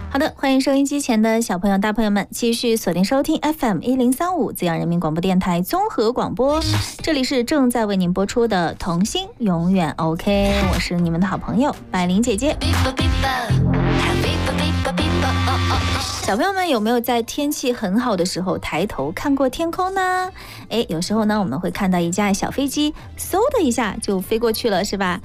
好的，欢迎收音机前的小朋友大朋友们继续锁定收听 FM1035 滋阳人民广播电台综合广播，这里是正在为您播出的童心永远 OK， 我是你们的好朋友百灵姐姐。小朋友们有没有在天气很好的时候抬头看过天空呢？有时候呢我们会看到一架小飞机嗖的一下就飞过去了，是吧？